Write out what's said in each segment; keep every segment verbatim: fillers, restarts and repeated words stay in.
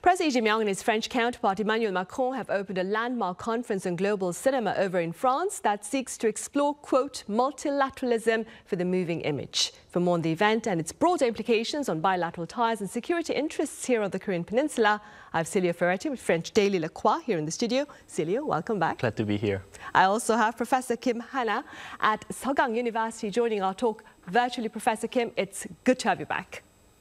President Lee Jae-myung and his French counterpart Emmanuel Macron have opened a landmark conference on global cinema over in France that seeks to explore, quote, multilateralism for the moving image. For more on the event and its broader implications on bilateral ties and security interests here on the Korean Peninsula, I have Celio Ferretti with French daily Le Croix here in the studio. Celio, welcome back. Glad to be here. I also have Professor Kim Hana at Seogang University joining our talk virtually. Professor Kim, it's good to have you back.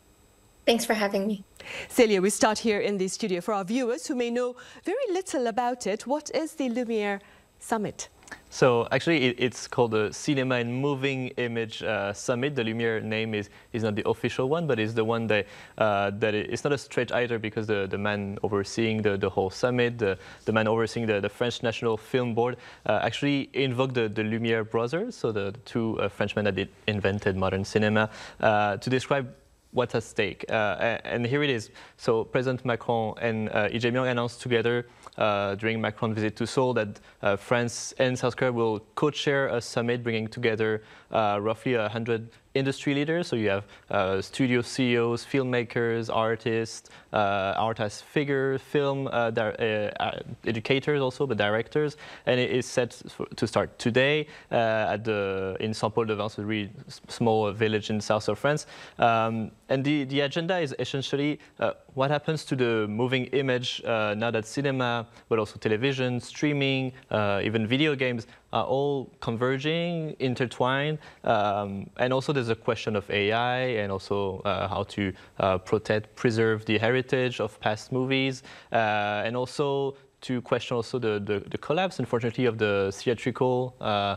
Thanks for having me. Celia, we start here in the studio. For our viewers who may know very little about it, what is the Lumiere Summit? So actually it, it's called the Cinema and Moving Image uh, Summit. The Lumiere name is, is not the official one, but it's the one that, uh, that it, it's not a stretch either, because the, the man overseeing the, the whole summit, the, the man overseeing the, the French National Film Board, uh, actually invoked the, the Lumiere brothers, so the, the two uh, Frenchmen that invented modern cinema, uh, to describe what's at stake. Uh, and here it is. So President Macron and uh, Lee Jae-myung announced together uh, during Macron's visit to Seoul that uh, France and South Korea will co-chair a summit bringing together uh, roughly one hundred industry leaders. So you have uh, studio C E Os, filmmakers, artists, uh, artist figures, film uh, uh, educators also, but directors. And it is set to start today uh, at the in Saint-Paul-de-Vence, a really small village in the south of France. Um, and the, the agenda is essentially uh, what happens to the moving image uh, now that cinema, but also television, streaming, uh, even video games are all converging, intertwined, um, and also there's a question of A I and also uh, how to uh, protect, preserve the heritage of past movies, uh, and also to question also the, the, the collapse, unfortunately, of the theatrical uh,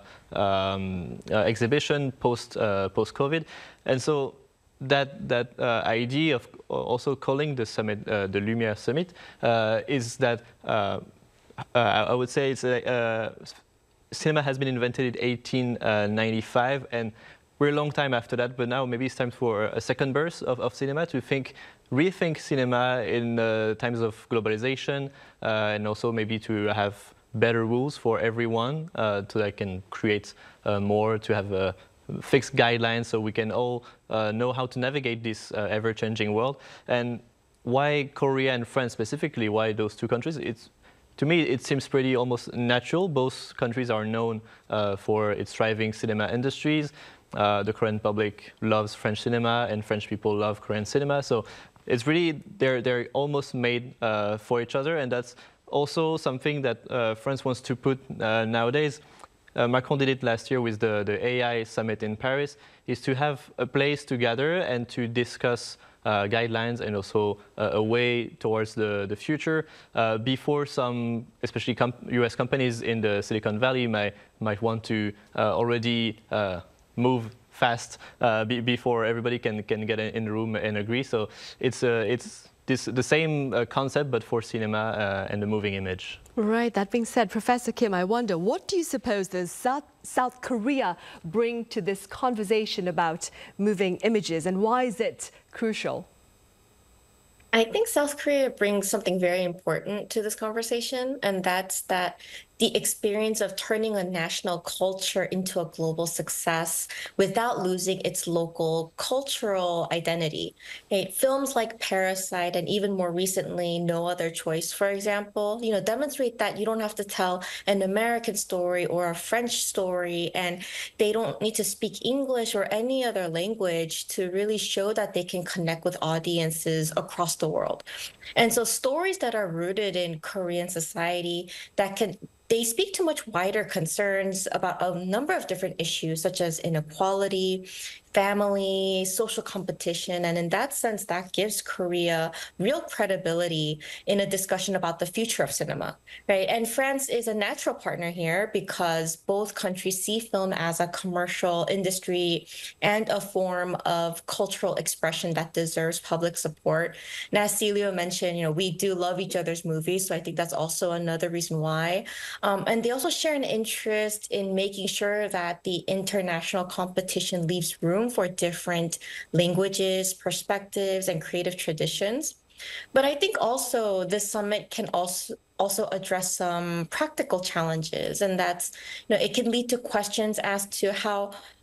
um, uh, exhibition post uh, post COVID, and so that that uh, idea of also calling the summit uh, the Lumiere Summit uh, is that uh, uh, I would say it's a uh, cinema has been invented in eighteen ninety-five, and we're a long time after that, but now maybe it's time for a second burst of, of cinema to think, rethink cinema in uh, times of globalization, uh, and also maybe to have better rules for everyone, uh, so that I can create uh, more, to have uh, fixed guidelines so we can all uh, know how to navigate this uh, ever-changing world. And why Korea and France specifically, why those two countries? It's To me, it seems pretty almost natural. Both countries are known uh, for its thriving cinema industries. Uh, the Korean public loves French cinema, and French people love Korean cinema. So it's really, they're, they're almost made uh, for each other. And that's also something that uh, France wants to put uh, nowadays. Uh, Macron did it last year with the, the A I summit in Paris, is to have a place to gather and to discuss Uh, guidelines and also uh, a way towards the, the future uh, before some, especially com U S companies in the Silicon Valley might, might want to uh, already uh, move fast uh, be before everybody can, can get in the room and agree. So it's, uh, it's this, the same uh, concept, but for cinema uh, and the moving image. Right. That being said, Professor Kim, I wonder, what do you suppose does South, South Korea bring to this conversation about moving images, and why is it crucial? I think South Korea brings something very important to this conversation, and that's that the experience of turning a national culture into a global success without losing its local cultural identity. Okay, films like Parasite and even more recently, No Other Choice, for example, you know, demonstrate that you don't have to tell an American story or a French story, and they don't need to speak English or any other language to really show that they can connect with audiences across the world. And so stories that are rooted in Korean society that can They speak to much wider concerns about a number of different issues, such as inequality, family, social competition. And in that sense, that gives Korea real credibility in a discussion about the future of cinema, right? And France is a natural partner here because both countries see film as a commercial industry and a form of cultural expression that deserves public support. And as Celio mentioned, you know, we do love each other's movies, so I think that's also another reason why. Um, and they also share an interest in making sure that the international competition leaves room for different languages, perspectives, and creative traditions. But I think also this summit can also also address some practical challenges, and that's, you know, it can lead to questions as to how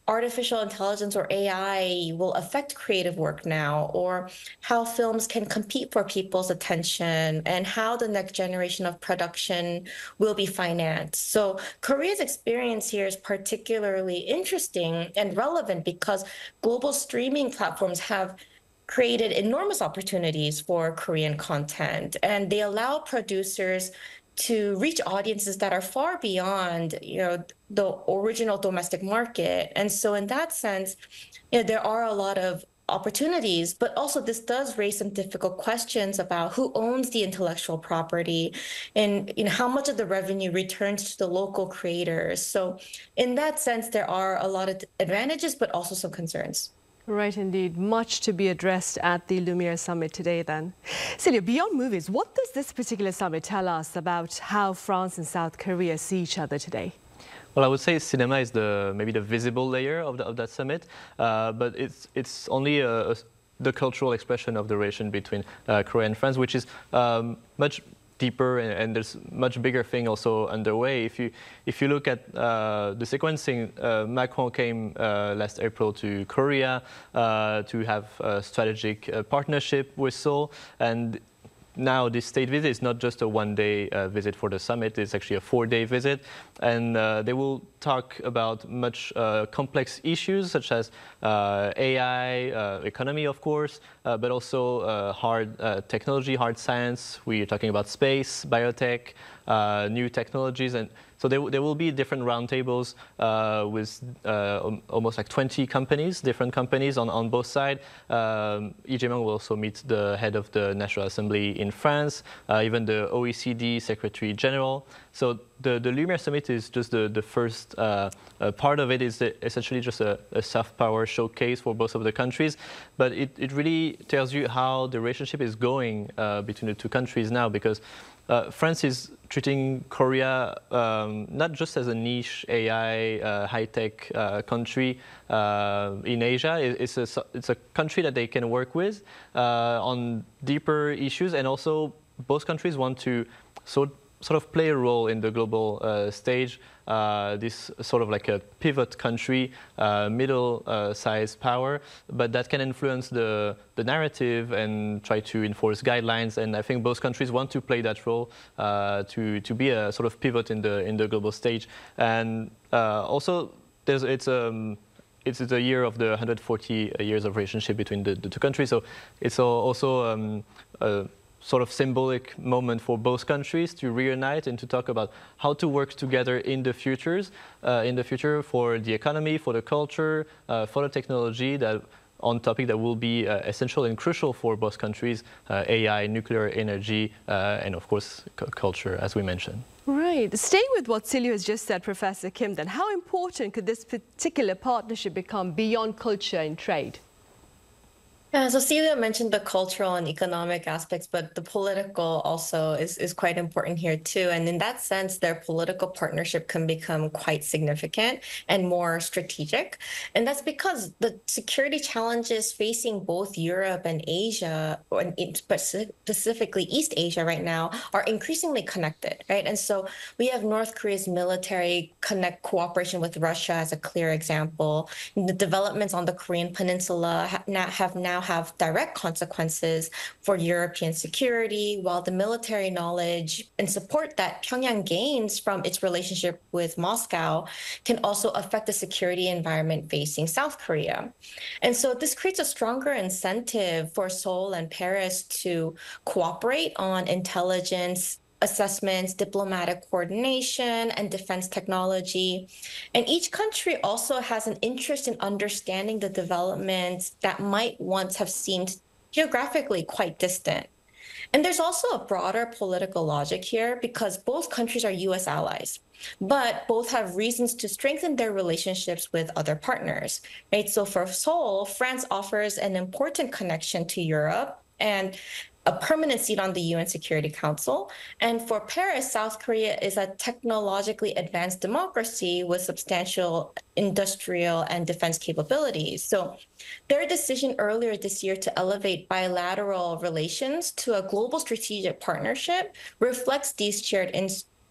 artificial intelligence or A I will affect creative work now, or how films can compete for people's attention, and how the next generation of production will be financed. So Korea's experience here is particularly interesting and relevant because global streaming platforms have created enormous opportunities for Korean content, and they allow producers to reach audiences that are far beyond, you know, the original domestic market. And so in that sense, you know, there are a lot of opportunities, but also this does raise some difficult questions about who owns the intellectual property and, you know, how much of the revenue returns to the local creators. So in that sense, there are a lot of advantages, but also some concerns. Right, indeed. Much to be addressed at the Lumiere Summit today, then. Celia, beyond movies, what does this particular summit tell us about how France and South Korea see each other today? Well, I would say cinema is the maybe the visible layer of, the, of that summit, uh, but it's it's only a, a, the cultural expression of the relation between uh, Korea and France, which is um, much deeper, and, and there's much bigger thing also underway. If you if you look at uh, the sequencing, uh, Macron came uh, last April to Korea uh, to have a strategic uh, partnership with Seoul, and now this state visit is not just a one-day uh, visit for the summit, it's actually a four-day visit, and uh, they will talk about much uh, complex issues such as uh, A I, uh, economy of course, uh, but also uh, hard uh, technology, hard science. We're talking about space, biotech, uh, new technologies, and so there, there will be different roundtables uh, with uh, almost like twenty companies, different companies on, on both sides. Um, Lee Jae-myung will also meet the head of the National Assembly in France, uh, even the O E C D Secretary General. So the, the Lumiere Summit is just the, the first uh, uh, part of it is essentially just a, a soft power showcase for both of the countries. But it, it really tells you how the relationship is going uh, between the two countries now, because Uh, France is treating Korea um, not just as a niche A I uh, high-tech uh, country uh, in Asia. It, it's, a, it's a country that they can work with uh, on deeper issues, and also both countries want to sort sort of play a role in the global uh, stage. Uh, this sort of like a pivot country, uh, middle-sized uh, power, but that can influence the, the narrative and try to enforce guidelines. And I think both countries want to play that role uh, to, to be a sort of pivot in the, in the global stage. And uh, also, there's, it's um, It's a year of the one hundred forty years of relationship between the, the two countries, so it's also um, a sort of symbolic moment for both countries to reunite and to talk about how to work together in the futures, uh, in the future for the economy, for the culture, uh, for the technology, that on topic that will be uh, essential and crucial for both countries, uh, A I, nuclear energy, uh, and of course culture, as we mentioned. Right. Staying with what Celia has just said, Professor Kim, then how important could this particular partnership become beyond culture and trade? Yeah, so Celia mentioned the cultural and economic aspects, but the political also is, is quite important here too. And in that sense, their political partnership can become quite significant and more strategic. And that's because the security challenges facing both Europe and Asia, or specifically East Asia right now, are increasingly connected, right? And so we have North Korea's military connect cooperation with Russia as a clear example. The developments on the Korean Peninsula have now, have now have direct consequences for European security, while the military knowledge and support that Pyongyang gains from its relationship with Moscow can also affect the security environment facing South Korea. And so this creates a stronger incentive for Seoul and Paris to cooperate on intelligence assessments, diplomatic coordination, and defense technology. And each country also has an interest in understanding the developments that might once have seemed geographically quite distant. And there's also a broader political logic here because both countries are U S allies, but both have reasons to strengthen their relationships with other partners, right? So for Seoul, France offers an important connection to Europe and a permanent seat on the U N Security Council. And for Paris, South Korea is a technologically advanced democracy with substantial industrial and defense capabilities. So their decision earlier this year to elevate bilateral relations to a global strategic partnership reflects these shared in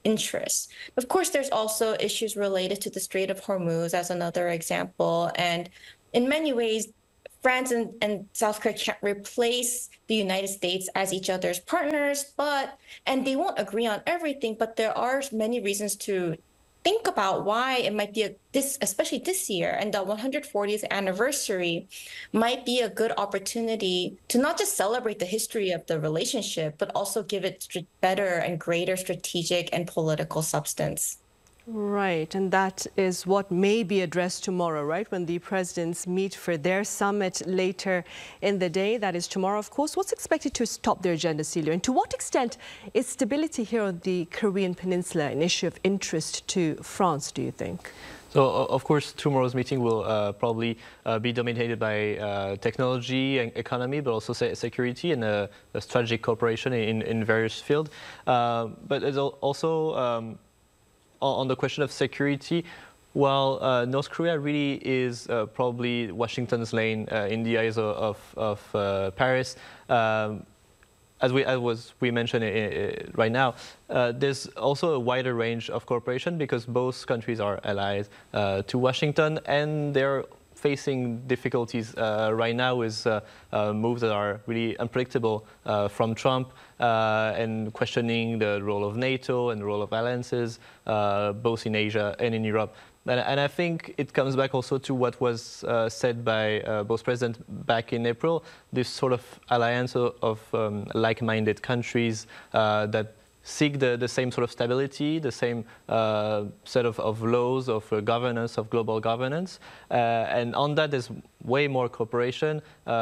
interests. Of course, there's also issues related to the Strait of Hormuz as another example. And in many ways, France and, and South Korea can't replace the United States as each other's partners, but, and they won't agree on everything, but there are many reasons to think about why it might be a, this, especially this year, and the one hundred fortieth anniversary might be a good opportunity to not just celebrate the history of the relationship, but also give it better and greater strategic and political substance. Right, and that is what may be addressed tomorrow, right, when the presidents meet for their summit later in the day. That is tomorrow, of course. What's expected to top their agenda, Celia? And to what extent is stability here on the Korean Peninsula an issue of interest to France, do you think? So, of course, tomorrow's meeting will uh, probably uh, be dominated by uh, technology and economy, but also se security and a, a strategic cooperation in, in various fields. Uh, but it's also um, on the question of security, while uh, North Korea really is uh, probably Washington's lane uh, in the eyes of, of, of uh, Paris, um, as we, as was, we mentioned it, right now, uh, there's also a wider range of cooperation because both countries are allies uh, to Washington, and they're facing difficulties uh, right now with uh, uh, moves that are really unpredictable uh, from Trump uh, and questioning the role of NATO and the role of alliances, uh, both in Asia and in Europe. And, and I think it comes back also to what was uh, said by uh, both presidents back in April, this sort of alliance of, of um, like-minded countries uh, that seek the, the same sort of stability, the same uh, set of, of laws, of uh, governance, of global governance. Uh, and on that, there's way more cooperation.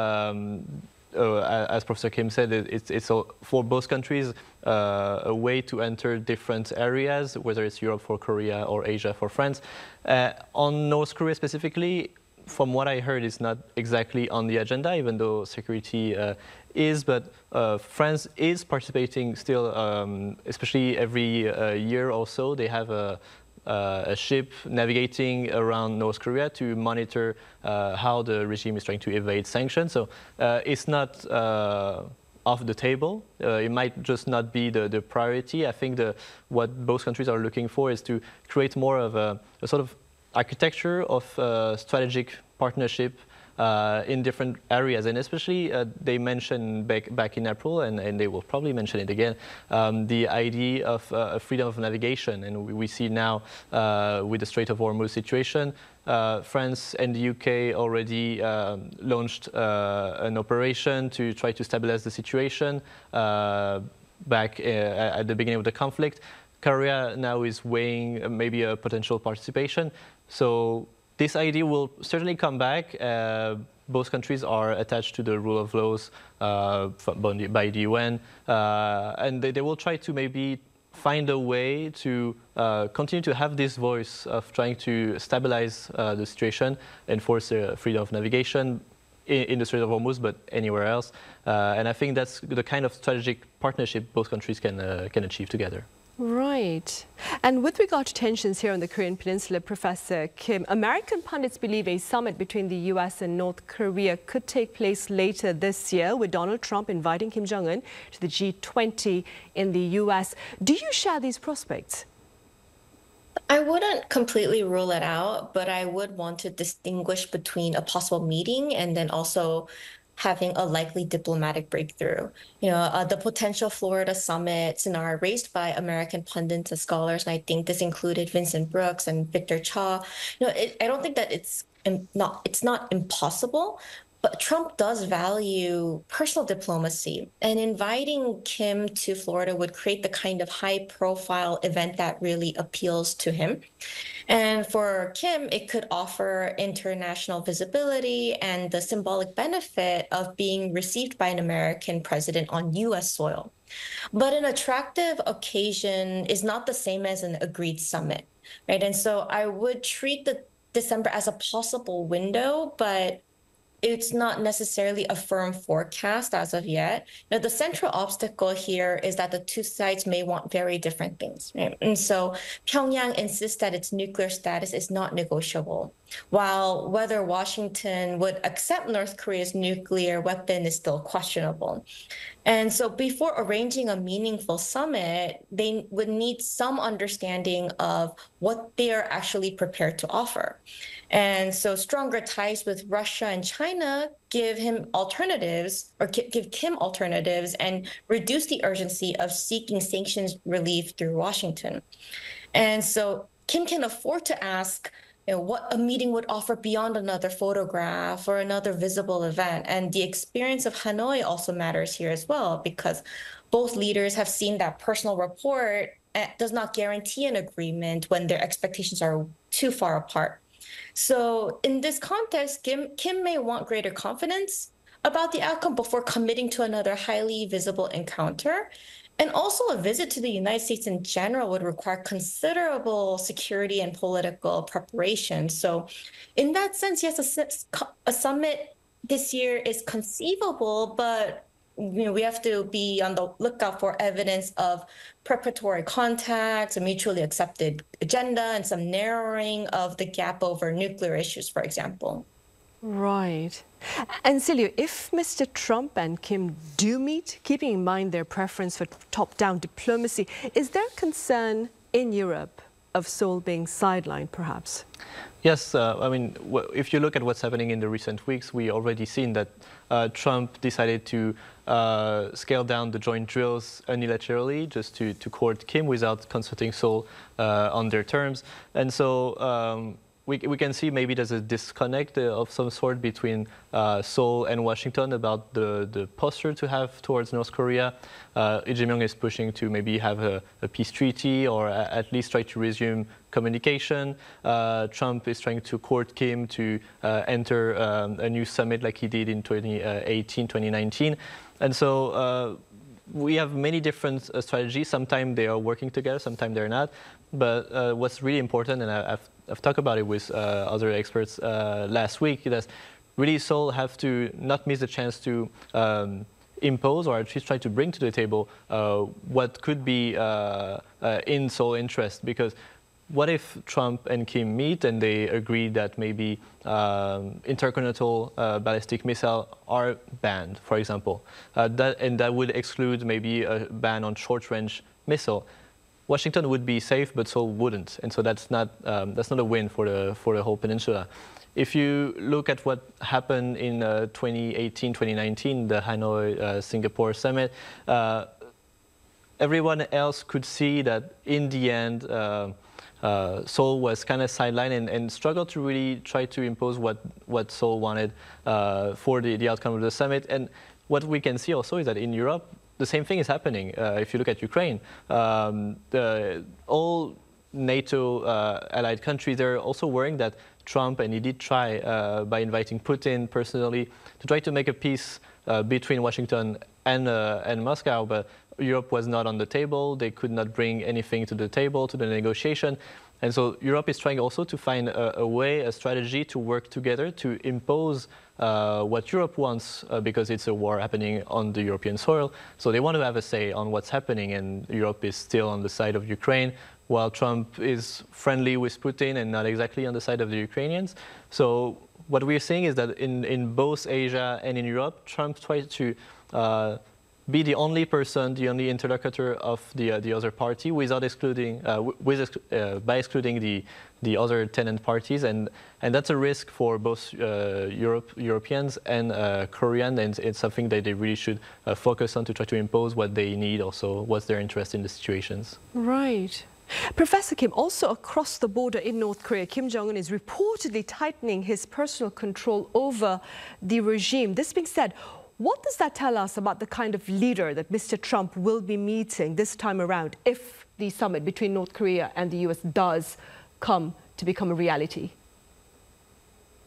Um, uh, as Professor Kim said, it, it's, it's a, for both countries uh, a way to enter different areas, whether it's Europe for Korea or Asia for France. Uh, on North Korea specifically, from what I heard, it's not exactly on the agenda, even though security uh, is, but uh, France is participating still, um, especially every uh, year or so. They have a, uh, a ship navigating around North Korea to monitor uh, how the regime is trying to evade sanctions. So uh, it's not uh, off the table. Uh, it might just not be the, the priority. I think the, what both countries are looking for is to create more of a, a sort of architecture of uh, strategic partnership uh, in different areas, and especially uh, they mentioned back, back in April, and, and they will probably mention it again, um, the idea of uh, freedom of navigation. And we, we see now uh, with the Strait of Hormuz situation, uh, France and the U K already uh, launched uh, an operation to try to stabilize the situation uh, back uh, at the beginning of the conflict. Korea now is weighing maybe a potential participation. So this idea will certainly come back. Uh, both countries are attached to the rule of laws uh, by the U N, uh, and they, they will try to maybe find a way to uh, continue to have this voice of trying to stabilize uh, the situation, enforce uh, freedom of navigation in, in the Strait of Hormuz, but anywhere else. Uh, and I think that's the kind of strategic partnership both countries can, uh, can achieve together. Right. And with regard to tensions here on the Korean Peninsula, Professor Kim, American pundits believe a summit between the U S and North Korea could take place later this year, with Donald Trump inviting Kim Jong-un to the G twenty in the U S. Do you share these prospects? I wouldn't completely rule it out, but I would want to distinguish between a possible meeting and then also having a likely diplomatic breakthrough. You know, uh, the potential Florida summit scenario raised by American pundits and scholars, and I think this included Vincent Brooks and Victor Cha. You know, it, I don't think that it's not it's not impossible, but Trump does value personal diplomacy, and inviting Kim to Florida would create the kind of high-profile event that really appeals to him. And for Kim, it could offer international visibility and the symbolic benefit of being received by an American president on U S soil. But an attractive occasion is not the same as an agreed summit, right? And so I would treat the December as a possible window, but it's not necessarily a firm forecast as of yet. Now, the central obstacle here is that the two sides may want very different things, right? And so Pyongyang insists that its nuclear status is not negotiable, while whether Washington would accept North Korea's nuclear weapon is still questionable. And so before arranging a meaningful summit, they would need some understanding of what they are actually prepared to offer. And so stronger ties with Russia and China give him alternatives, or give Kim alternatives, and reduce the urgency of seeking sanctions relief through Washington. And so Kim can afford to ask, you know, what a meeting would offer beyond another photograph or another visible event. And the experience of Hanoi also matters here as well, because both leaders have seen that personal rapport does not guarantee an agreement when their expectations are too far apart. So in this context, Kim, Kim may want greater confidence about the outcome before committing to another highly visible encounter. And also a visit to the United States in general would require considerable security and political preparation. So in that sense, yes, a, a summit this year is conceivable, but you know, we have to be on the lookout for evidence of preparatory contacts, a mutually accepted agenda, and some narrowing of the gap over nuclear issues, for example. Right. And Silju, if Mister Trump and Kim do meet, keeping in mind their preference for top-down diplomacy, is there concern in Europe of Seoul being sidelined, perhaps? Yes, uh, I mean, if you look at what's happening in the recent weeks, we already seen that uh, Trump decided to uh, scale down the joint drills unilaterally just to, to court Kim without consulting Seoul uh, on their terms. And so um, We, we can see maybe there's a disconnect of some sort between uh, Seoul and Washington about the, the posture to have towards North Korea. Uh, Lee Jae-myung is pushing to maybe have a, a peace treaty or a, at least try to resume communication. Uh, Trump is trying to court Kim to uh, enter um, a new summit like he did in twenty eighteen, twenty nineteen. And so uh, we have many different uh, strategies. Sometimes they are working together, sometimes they're not. But uh, what's really important, and I, I've, I've talked about it with uh, other experts uh, last week, is really Seoul have to not miss the chance to um, impose or at least try to bring to the table uh, what could be uh, uh, in Seoul interest. Because what if Trump and Kim meet and they agree that maybe um, intercontinental uh, ballistic missiles are banned, for example, uh, that, and that would exclude maybe a ban on short-range missile. Washington would be safe, but Seoul wouldn't, and so that's not um, that's not a win for the for the whole peninsula. If you look at what happened in uh, twenty eighteen, twenty nineteen, the Hanoi uh, Singapore summit, uh, everyone else could see that in the end, uh, uh, Seoul was kind of sidelined and, and struggled to really try to impose what what Seoul wanted uh, for the the outcome of the summit. And what we can see also is that in Europe, the same thing is happening. Uh, if you look at Ukraine, um, the, all NATO uh, allied countries are also worrying that Trump, and he did try uh, by inviting Putin personally to try to make a peace uh, between Washington and, uh, and Moscow, but Europe was not on the table. They could not bring anything to the table, to the negotiation. And so Europe is trying also to find a, a way, a strategy to work together to impose uh, what Europe wants, uh, because it's a war happening on the European soil. So they want to have a say on what's happening, and Europe is still on the side of Ukraine, while Trump is friendly with Putin and not exactly on the side of the Ukrainians. So what we're seeing is that in, in both Asia and in Europe, Trump tries to uh, be the only person, the only interlocutor of the uh, the other party, without excluding, uh, with uh, by excluding the the other tenant parties, and and that's a risk for both uh, Europe Europeans and uh, Korean, and it's something that they really should uh, focus on to try to impose what they need, also what's their interest in the situations. Right. Professor Kim, also across the border in North Korea, Kim Jong-un is reportedly tightening his personal control over the regime. This being said, what does that tell us about the kind of leader that Mister Trump will be meeting this time around if the summit between North Korea and the U S does come to become a reality?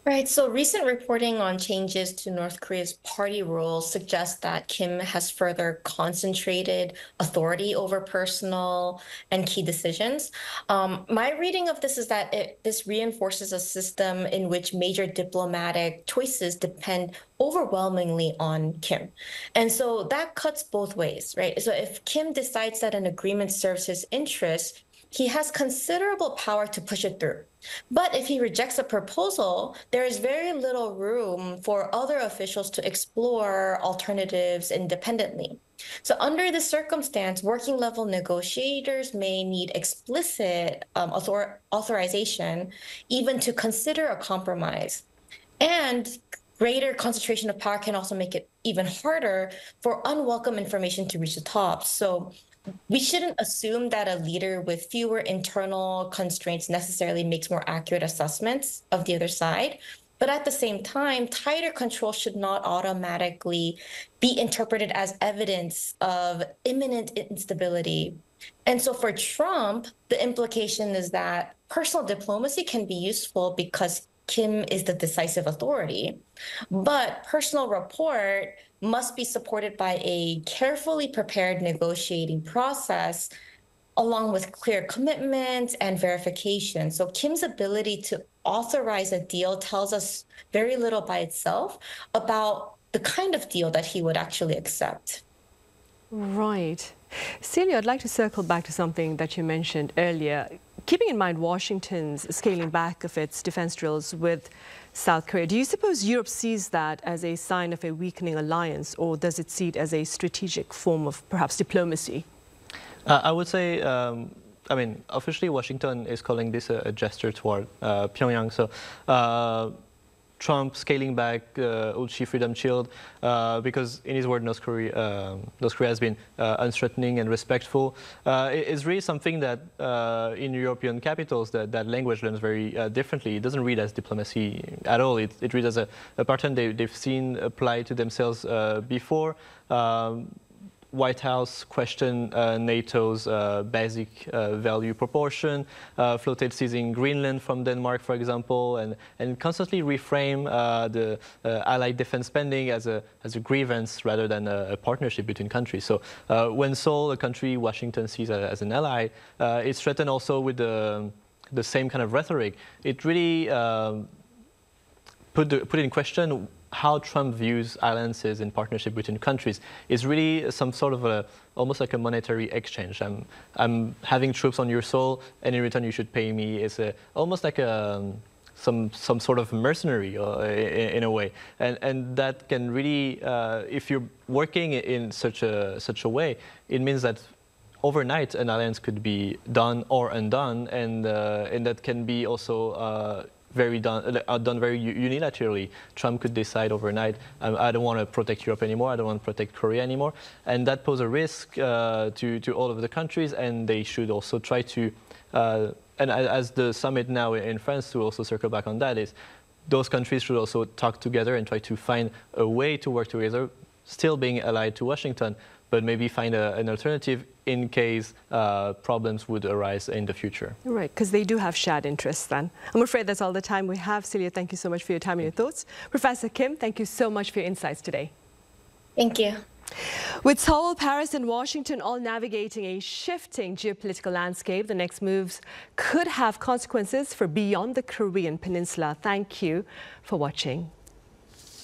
Right. So recent reporting on changes to North Korea's party rules suggests that Kim has further concentrated authority over personal and key decisions. Um, my reading of this is that it, this reinforces a system in which major diplomatic choices depend overwhelmingly on Kim. And so that cuts both ways, right? So if Kim decides that an agreement serves his interests, he has considerable power to push it through. But if he rejects a proposal, there is very little room for other officials to explore alternatives independently. So under this circumstance, working level negotiators may need explicit um, author authorization even to consider a compromise. And greater concentration of power can also make it even harder for unwelcome information to reach the top. So we shouldn't assume that a leader with fewer internal constraints necessarily makes more accurate assessments of the other side. But at the same time, tighter control should not automatically be interpreted as evidence of imminent instability. And so for Trump, the implication is that personal diplomacy can be useful because Kim is the decisive authority, but personal rapport must be supported by a carefully prepared negotiating process along with clear commitments and verification. So Kim's ability to authorize a deal tells us very little by itself about the kind of deal that he would actually accept. Right. Celia, I'd like to circle back to something that you mentioned earlier. Keeping in mind Washington's scaling back of its defense drills with South Korea, do you suppose Europe sees that as a sign of a weakening alliance, or does it see it as a strategic form of perhaps diplomacy? Uh, I would say, um, I mean, officially Washington is calling this a, a gesture toward uh, Pyongyang. So uh, Trump scaling back uh, Ulchi Freedom Shield uh, because, in his word, North Korea, uh, North Korea has been uh, unthreatening and respectful. Uh, it, it's really something that uh, in European capitals that, that language learns very uh, differently. It doesn't read as diplomacy at all. It, it reads as a, a pattern they, they've seen applied to themselves uh, before. Um, White House questioned uh, NATO's uh, basic uh, value proportion, uh, floated seizing Greenland from Denmark, for example, and, and constantly reframe uh, the uh, allied defense spending as a, as a grievance rather than a, a partnership between countries. So uh, when Seoul, a country Washington sees as an ally, uh, it's threatened also with the, the same kind of rhetoric. It really uh, put, the, put in question how Trump views alliances and partnership between countries is really some sort of a, almost like a monetary exchange. I'm, I'm having troops on your soil, and in return you should pay me. It's a, almost like a, some, some sort of mercenary uh, in, in a way. And, and that can really, uh, if you're working in such a, such a way, it means that overnight an alliance could be done or undone, and, uh, and that can be also uh, very done, uh, done very unilaterally. Trump could decide overnight, um, I don't want to protect Europe anymore, I don't want to protect Korea anymore. And that poses a risk uh, to, to all of the countries, and they should also try to, uh, and as the summit now in France, to also circle back on that, is those countries should also talk together and try to find a way to work together, still being allied to Washington, but maybe find a, an alternative in case uh, problems would arise in the future. Right, because they do have shared interests then. I'm afraid that's all the time we have. Celia, thank you so much for your time and your thoughts. Professor Kim, thank you so much for your insights today. Thank you. With Seoul, Paris and Washington all navigating a shifting geopolitical landscape, the next moves could have consequences for beyond the Korean peninsula. Thank you for watching.